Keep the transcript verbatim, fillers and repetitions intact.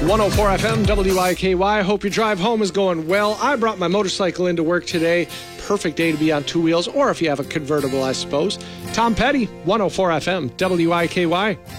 one oh four F M, W I K Y. Hope your drive home is going well. I brought my motorcycle into work today. Perfect day to be on two wheels, or if you have a convertible, I suppose. Tom Petty, one oh four F M, W I K Y.